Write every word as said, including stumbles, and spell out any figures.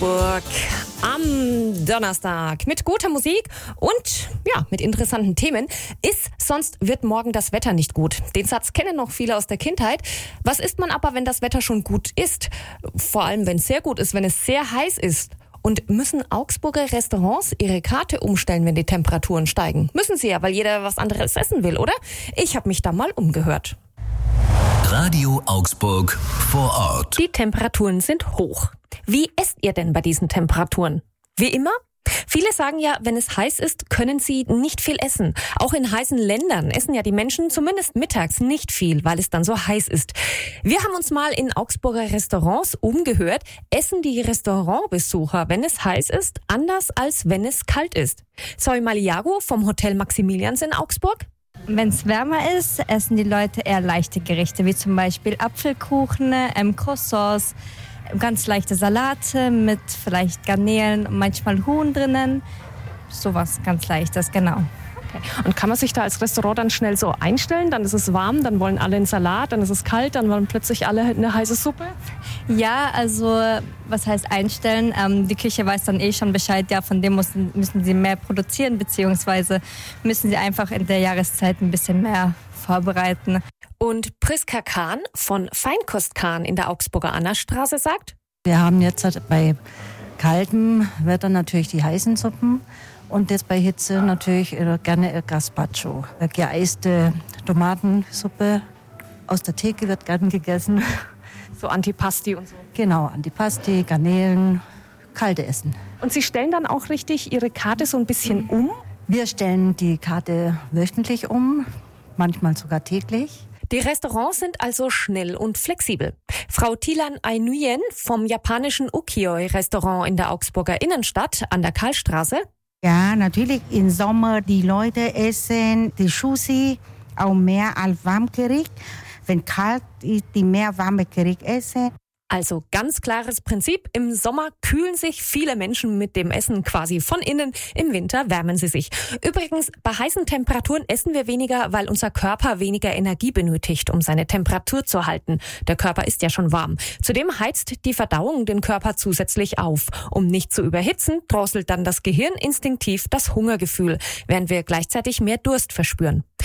Augsburg am Donnerstag mit guter Musik und ja, mit interessanten Themen. Ist, sonst wird morgen das Wetter nicht gut. Den Satz kennen noch viele aus der Kindheit. Was isst man aber, wenn das Wetter schon gut ist? Vor allem, wenn es sehr gut ist, wenn es sehr heiß ist. Und müssen Augsburger Restaurants ihre Karte umstellen, wenn die Temperaturen steigen? Müssen sie ja, weil jeder was anderes essen will, oder? Ich habe mich da mal umgehört. Radio Augsburg vor Ort. Die Temperaturen sind hoch. Wie esst ihr denn bei diesen Temperaturen? Wie immer? Viele sagen ja, wenn es heiß ist, können sie nicht viel essen. Auch in heißen Ländern essen ja die Menschen zumindest mittags nicht viel, weil es dann so heiß ist. Wir haben uns mal in Augsburger Restaurants umgehört. Essen die Restaurantbesucher, wenn es heiß ist, anders als wenn es kalt ist? Zoe Maliago vom Hotel Maximilians in Augsburg. Wenn es wärmer ist, essen die Leute eher leichte Gerichte, wie zum Beispiel Apfelkuchen, ähm, Croissants, ganz leichte Salate mit vielleicht Garnelen und manchmal Huhn drinnen. Sowas ganz Leichtes, genau. Okay. Und kann man sich da als Restaurant dann schnell so einstellen? Dann ist es warm, dann wollen alle einen Salat, dann ist es kalt, dann wollen plötzlich alle eine heiße Suppe? Ja, also was heißt einstellen? Ähm, die Küche weiß dann eh schon Bescheid, ja, von dem müssen, müssen sie mehr produzieren, beziehungsweise müssen sie einfach in der Jahreszeit ein bisschen mehr vorbereiten. Und Priska Kahn von Feinkost Kahn in der Augsburger Annastraße sagt: Wir haben jetzt bei kaltem Wetter natürlich die heißen Suppen und jetzt bei Hitze natürlich gerne Gazpacho. Geeiste Tomatensuppe aus der Theke wird gern gegessen. So Antipasti und so. Genau, Antipasti, Garnelen, kalte Essen. Und Sie stellen dann auch richtig Ihre Karte so ein bisschen um? Wir stellen die Karte wöchentlich um, manchmal sogar täglich. Die Restaurants sind also schnell und flexibel. Frau Tilan Ainuyen vom japanischen Ukiyo-Restaurant in der Augsburger Innenstadt an der Karlstraße. Ja, natürlich im Sommer die Leute essen die Sushi auch mehr als Warmgericht. Wenn kalt ist, die mehr warme Gericht essen. Also ganz klares Prinzip. Im Sommer kühlen sich viele Menschen mit dem Essen quasi von innen. Im Winter wärmen sie sich. Übrigens, bei heißen Temperaturen essen wir weniger, weil unser Körper weniger Energie benötigt, um seine Temperatur zu halten. Der Körper ist ja schon warm. Zudem heizt die Verdauung den Körper zusätzlich auf. Um nicht zu überhitzen, drosselt dann das Gehirn instinktiv das Hungergefühl, während wir gleichzeitig mehr Durst verspüren.